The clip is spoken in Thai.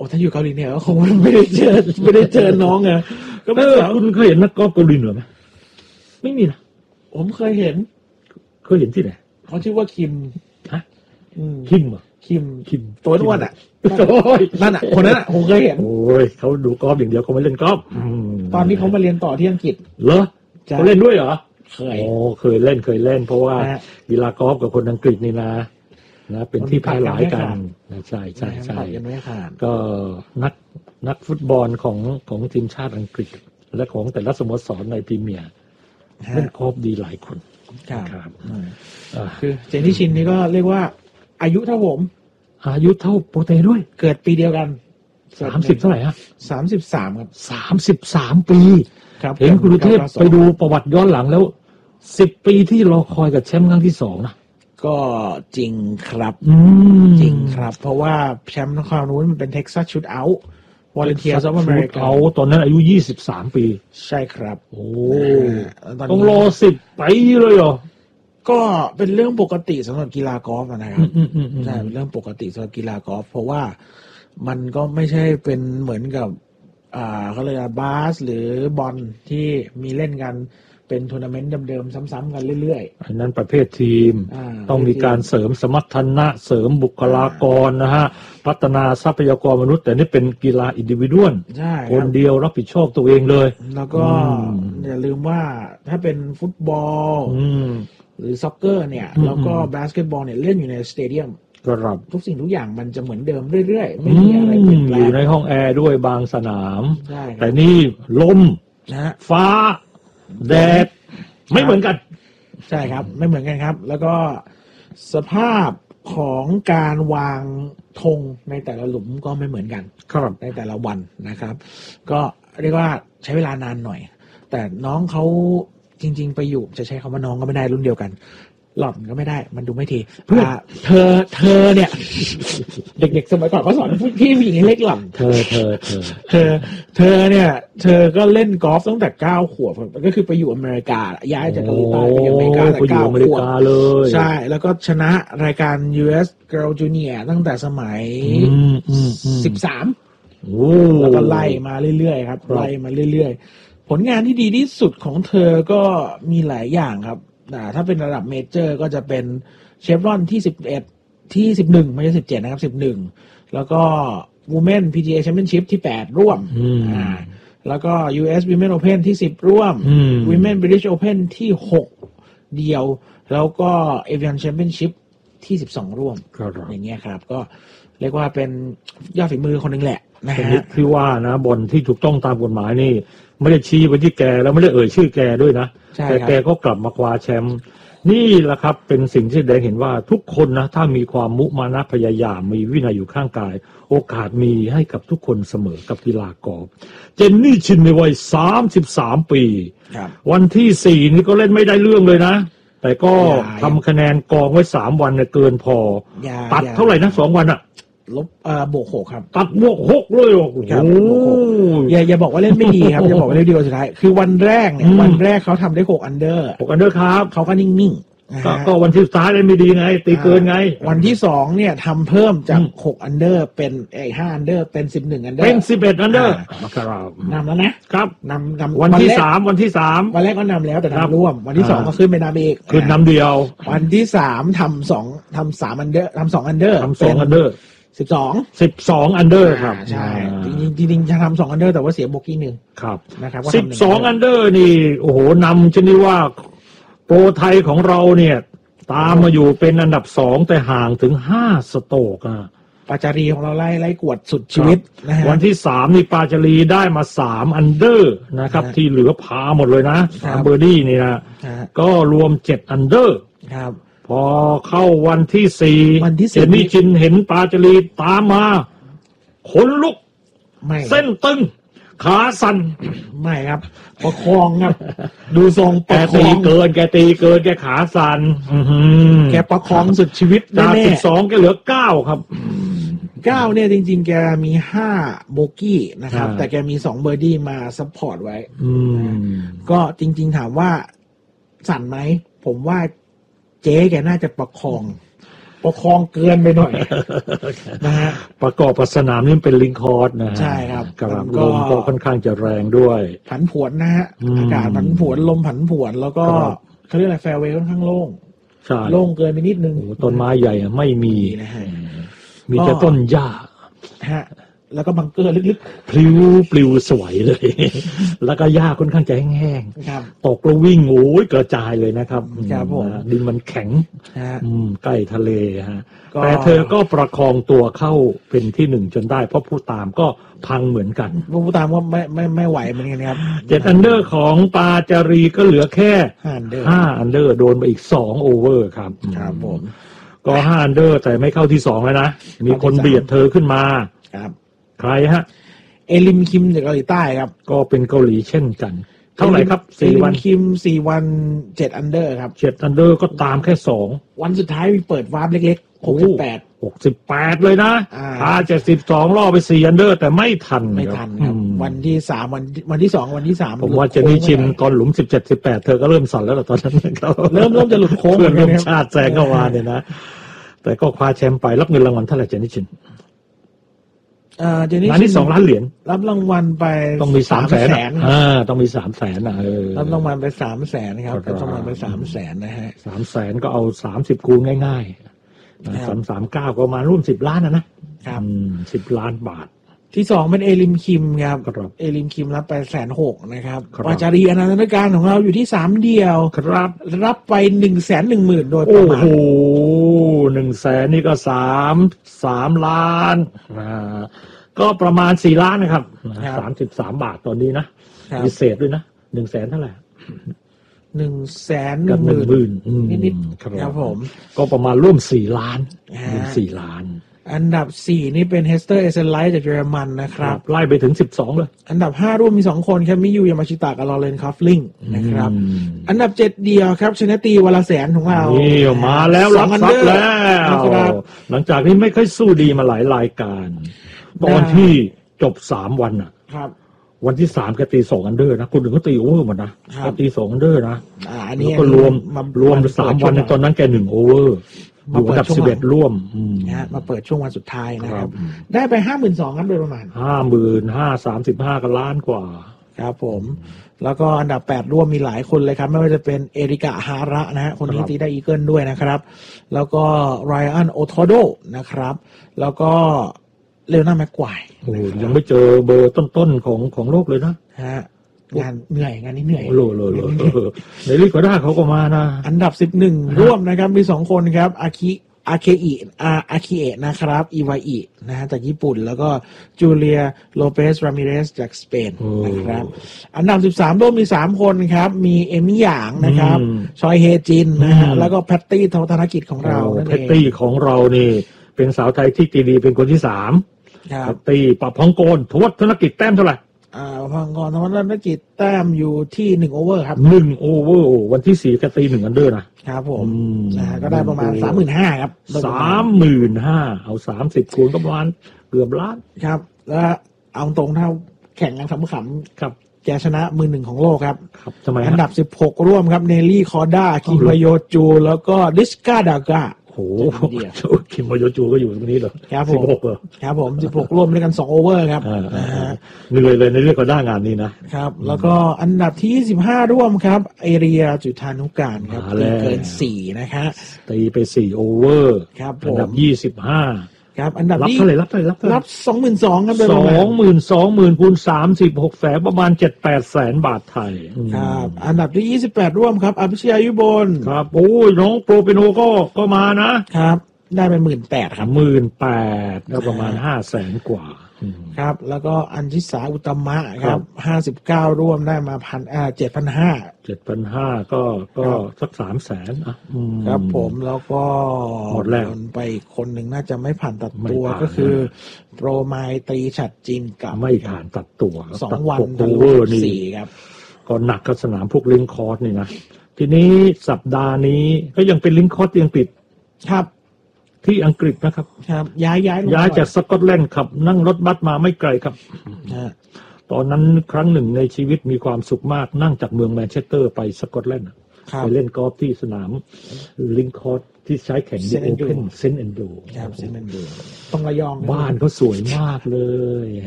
ถ้าอยู่เกาหลีเหนือก็คงไม่ได้เจอน้องไงก็ไม่คุณเคยเห็นนักกอล์ฟเกาหลีเหนือไหมไม่มีนะผมเคยเห็นที่ไหนเขาชื่อว่าคิมฮะคิมเหรอคิมตัวอ้วนอ่ะนั่นอ่ะคนนั้นอ่ะผมเคยเห็นโอ้ยเขาดูกอล์ฟอย่างเดียวเขาไม่เล่นกอล์ฟตอนนี้เขามาเรียนต่อที่อังกฤษเหรอเขาเล่นด้วยเหรอเคยเล่นเพราะว่ากีฬากอล์ฟกับคนอังกฤษนี่นะเป็นที่แพร่หลายกันใช่ก็นักฟุตบอลของทีมชาติอังกฤษและของแต่ละสโมสรในพรีเมียร์เล่นกอล์ฟดีหลายคนครับคือเจนนี่ชินนี่ก็เรียกว่าอายุเท่าผมอายุเท่าโปเต้ด้วยเกิดปีเดียวกัน 30เท่าไหร่ฮะ 33ครับ 33ปีเห็นคุณเทพไปดูประวัติย้อนหลังแล้ว10ปีที่รอคอยกับแชมป์ครั้งที่2นะก็จริงครับจริงครับเพราะว่าแชมป์คราวนู้นมันเป็นเท็กซัสชูตเอาท์วอลเลนเทียร์ออฟอเมริกาตอนนั้นอายุ23ปีใช่ครับโอ้ต้องรอ10ปีเลยเหรอก็เป็นเรื่องปกติสำหรับกีฬากอล์ฟนะครับใช่เป็นเรื่องปกติสำหรับกีฬากอล์ฟเพราะว่ามันก็ไม่ใช่เป็นเหมือนกับเขาเรียกว่าบาสหรือบอลที่มีเล่นกันเป็นทัวร์นาเมนต์เดิมๆซ้ำๆกันเรื่อยๆอันนั้นประเภททีมต้องมีการเสริมสมรรถนะเสริมบุคลากรนะฮะพัฒนาทรัพยากรมนุษย์แต่นี่เป็นกีฬาอินดิวิวดวลคนเดียวรับผิดชอบตัวเองเลยแล้วก็อย่าลืมว่าถ้าเป็นฟุตบอลหรือซ็อกเกอร์เนี่ยแล้วก็บาสเกตบอลเนี่ยเล่นอยู่ในสเตเดียมทุกสิ่งทุกอย่างมันจะเหมือนเดิมเรื่อยๆไม่มีอะไรเปลี่ยนแปลงอยู่ในห้องแอร์ด้วยบางสนามแต่นี่ลมฟ้าแดดไม่เหมือนกันใช่ครับไม่เหมือนกันครับแล้วก็สภาพของการวางธงในแต่ละหลุมก็ไม่เหมือนกันในแต่ละวันนะครับก็เรียกว่าใช้เวลานานหน่อยแต่น้องเขาจริงๆไปอยู่จะใช้คำว่าน้องก็ไม่ได้รุ่นเดียวกันหล่อนก็ไม่ได้มันดูไม่ทีเพื่อเธอเนี่ยเด็กๆสมัยก่อนเขาสอนพี่ผู้หญิงให้เล็กหล่อนเธอเนี่ยเธอก็เล่นกอล์ฟตั้งแต่9 ขวบก็คือไปอยู่อเมริกาย้ายจากเกาหลีใต้ไปอยู่อเมริกาแต่9 ขวบเลยใช่แล้วก็ชนะรายการ US Girl Junior ตั้งแต่สมัย13แล้วก็ไล่มาเรื่อยๆครับไล่มาเรื่อยๆผลงานที่ดีที่สุดของเธอก็มีหลายอย่างครับถ้าเป็นระดับเมเจอร์ก็จะเป็นเชฟรอนที่11ที่11ไม่ใช่17นะครับ11แล้วก็ Women PGA Championship ที่8ร่วมแล้วก็ US Women Open ที่10ร่วม Women British Open ที่6เดียวแล้วก็ Avian Championship ที่12ร่วมอย่างเงี้ยครับก็เรียกว่าเป็นยอดฝีมือคนนึงแหละนะฮะที่ว่านะบอลที่ถูกต้องตามกฎหมายนี่ไม่ได้ชี้ไปที่แกแล้วไม่ได้เอ่ยชื่อแกด้วยนะแต่แกก็กลับมาคว้าแชมป์นี่แหละครับเป็นสิ่งที่แสดงเห็นว่าทุกคนนะถ้ามีความมุมานะพยายามมีวินัยอยู่ข้างกายโอกาสมีให้กับทุกคนเสมอกับกีฬากอล์ฟเจนนี่ชินในวัย33ปีวันที่4นี่ก็เล่นไม่ได้เรื่องเลยนะแต่ก็ทำคะแนนกองไว้3วันเนี่ยเกินพอตัดเท่าไหร่นะ2วันอะลบบวก6ครับตัดบวก6เลยโอ้โหอย่าบอกว่าเล่นไม่ดีครับอย่าบอกว่าเล่นดีวันสุดท้ายคือวันแรกเนี่ยวันแรกเขาทำได้6 อันเดอร์ครับเขาก็นิ่งก็วันที่สุดท้ายเล่นไม่ดีไงตีเกินไงวันที่2เนี่ยทำเพิ่มจาก6 อันเดอร์เป็น5 อันเดอร์เป็น11 อันเดอร์เป็น11 อันเดอร์นำแล้วนะครับนำวันที่3วันแรกก็นำแล้วแต่นำร่วมวันที่2ก็ขึ้นไปนำอีกขึ้นนำเดียววันที่3ทำ3 อันเดอร์ทำ2 อันเดอร์ทำ2 อันเดอร์12 อันเดอร์ครับใช่จริงๆจะทำ2 อันเดอร์แต่ว่าเสียโบกี้1 ครับนะครับ 12 อันเดอร์นี่โอ้โหนำชนิดว่าโปรไทยของเราเนี่ยตามมาอยู่เป็นอันดับ2แต่ห่างถึง5 สโตรกปาจารีของเราไล่กวดสุดชีวิตนะฮะวันที่3นี่ปาจารีได้มา3 อันเดอร์นะครับที่เหลือพาหมดเลยนะ3 เบอร์ดี้นี่นะก็รวม7 อันเดอร์ครับพอเข้าวันที่4เจนนี่ชินเห็นปาจารีตามมาขนลุกเส้นตึงขาสั่นไม่ครับประคองครับดูทรงแกตีเกินแกขาสั่นแกประคองสุดชีวิตจาก12แกเหลือ9ครับ 9เนี่ยจริงๆแกมี5 โบกี้นะครับแต่แกมี2 เบอร์ดี้มาซัพพอร์ตไว้ก็จริงๆถามว่าสั่นไหมผมว่าเจ๊แกน่าจะประคองประคองเกินไปหน่อยนะฮะประกอบกับสนามนี่เป็นลิงคอร์สนะฮะใช่ครับลมก็ค่อนข้างจะแรงด้วยผันผวนนะฮะอากาศผันผวนลมผันผวนแล้วก็เขาเรียกอะไรแฟร์เวย์ค่อนข้างโล่งโล่งเกินไปนิดนึงต้นไม้ใหญ่ไม่มีนะฮะมีแต่ต้นหญ้าฮะแล้วก็บังเกอร์ลึกๆปลิวสวยเลยแล้วก็หญ้าค่อนข้างจะแห้งๆตกแล้ววิ่งโอ้ยกระจายเลยนะครับดินมันแข็งใกล้ทะเลฮะแต่เธอก็ประคองตัวเข้าเป็นที่หนึ่งจนได้เพราะผู้ตามก็พังเหมือนกันผู้ตามก็ไม่ไหวเหมือนกันครับ 7 อันเดอร์ของปาจารีก็เหลือแค่5 อันเดอร์โดนไปอีก2 โอเวอร์ครับผมก็5 อันเดอร์แต่ไม่เข้าที่2แล้วนะมีคนเบียดเธอขึ้นมาครับใครฮะเอลิมคิมจากเกาหลีใต้ครับก็เป็นเกาหลีเช่นกันเท่าไหร่ครับ 4 วันคิม4 วัน7 อันเดอร์ครับ 7 อันเดอร์ก็ตามแค่2 วันสุดท้ายมีเปิดวาร์ปเล็กๆ 68เลยนะพา72ล่อไป4 อันเดอร์แต่ไม่ทันครับวันที่3วันที่2วันที่3 ผมว่าเจนี่ชินตอนหลุม17 18เธอก็เริ่มสั่นแล้วตอนนั้นเริ่มจะหลุดโค้งเพื่อนชาติแซงเข้ามาเนี่ยนะแต่ก็คว้าแชมป์ไปรับเงินรางวัลเท่าไหร่เจนี่ชินงานนี้2 ล้านเหรียญรับรางวัลไปต้องมี300,000ต้องมี300,000 รับรางวัลไป300,000ครับรับรางวัลไป300,000นะฮะ 300,000ก็เอา30คูณง่ายๆ339ก็ประมาณร่วม10 ล้านนะครับ10 ล้านบาทที่2เป็นเอลิมคิมครับเอลิมคิมรับไป160,000นะครับปาจารีอนันตการของเราอยู่ที่3เดียวครับรับไป110,000โดยประมาณโอ้โห100,000นี่ก็3 ล้านก็ประมาณ4 ล้านนะครับ33 บาทตอนนี้นะพิเศษด้วยนะ100,000เท่าไหร่ 110,000นิดๆครับผมก็ประมาณร่วม4 ล้าน4 ล้านอันดับ4นี่เป็นเฮสเตอร์เอเซนไลท์จากเยอรมันนะครับไล่ไปถึง12เลยอันดับ5ร่วมมี2คนครับมิยูยามาชิตะกับลอเรนคอฟลิงนะครับอันดับ7เดียวครับชนะตีวลาแสนของเรานี่มาแล้วรับทรัพย์แล้วหลังจากนี้ไม่ค่อยสู้ดีมาหลายรายการตอนที่จบ3 วันอ่ะวันที่3แกตี2 อันเดอร์นะคนอื่นก็ตีโอเวอร์หมดนะแกตี2 อันเดอร์นะอันนี้ก็รวม3 วันในตอนนั้นแก1 โอเวอร์อยู่อันดับ11ร่วมมาเปิดช่วงวันสุดท้ายนะครับได้ไป 52,000 ครับโดยประมาณ 35,000 ก็ล้านกว่าครับผมแล้วก็อันดับ8ร่วมมีหลายคนเลยครับไม่ว่าจะเป็นเอริกะฮาระนะฮะคนนี้ตีได้อีเกิลด้วยนะครับแล้วก็ไรอันโอโทโดนะครับแล้วก็เลโอนาร์ด แม็กควายยังไม่เจอเบอร์ต้นๆของโลกเลยนะฮะงานเหนื่อยงานนี้เหนื่อยโลในลีกก็ได้เขาก็มานะอันดับ11ร่วมนะครับมี2คนครับอาเคเอะนะครับอีวาอินะฮะจากญี่ปุ่นแล้วก็จูเลียโลเปสรามิเรสจากสเปนนะครับอันดับ13ร่วมมี3คนครับมีเอมี่หยางนะครับชอยเฮจินนะฮะแล้วก็แพตตี้ธนกิจของเราแพตตี้ของเรานี่เป็นสาวไทยที่ตีดีเป็นคนที่3ครับตีปรับพองโกนทวัฒธนกิจแต้มเท่าไหร่พังกรธวัฒนกิจแต้มอยู่ที่1 โอเวอร์ครับ 1 โอเวอร์วันที่4แกตี1 อันเดอร์นะครับผมก็ได้ประมาณ 35,000 ครับ 35,000เอา30คูณก็ประมาณเกือบล้านครับแล้วเอาตรงเท่าแข่งกันขำๆครับแกชนะมือ1ของโลกครับทำไมอันดับ16ร่วมครับเนลลี่คอร์ด้าคิมบโยจูแล้วก็ดิสกาดากาโอ้โหคิมโมโยจูก็อยู่ตรงนี้เหรอครับผมครับผม16ร่วมด้วยกัน2 โอเวอร์ครับเหนื่อยเลยในเรื่องก็ได้งานนี้นะครับแล้วก็อันดับที่25ร่วมครับเอเรียจุธานุการครับตีเกิน4นะครับตีไป4 โอเวอร์ครับอันดับ25 ครับอันดับที่รับ 22,000 ครับ 22,000คูณ36 แสนประมาณ 7-8 แสนบาทไทยครับอันดับที่28ร่วมครับอภิชยายุบลครับโอ้ยน้องโปรเปโนก็มานะครับได้ไป 18,000 ครับ 18,000แล้วประมาณ 500,000 กว่าครับแล้วก็อัญชิสาอุตมะครับ59ร่วมได้มา7,500 ก็สัก 300,000 ครับผมแล้วก็หมดแล้วไปคนหนึ่งน่าจะไม่ผ่านตัดตัวก็คือโปรไมตรีฉัตรจีนกับไม่ผ่านตัดตัว 2 วันโอเวอร์นี่ครับก็หนักกับสนามพวกลิงคอร์สนี่นะทีนี้สัปดาห์นี้ก็ยังเป็นลิงคอร์สยังติดครับที่อังกฤษนะครับย้ายจากสกอตแลนด์ครับนั่งรถบัสมาไม่ไกลครับตอนนั้นครั้งหนึ่งในชีวิตมีความสุขมากนั่งจากเมืองแมนเชสเตอร์ไปสกอตแลนด์ไปเล่นกอล์ฟที่สนามลิงคอร์สที่ใช้แข่งดีโอเพนเซนต์แอนด์ดูครับเซนต์แอนด์ดูตรงระยองบ้านเขาสวยมากเลย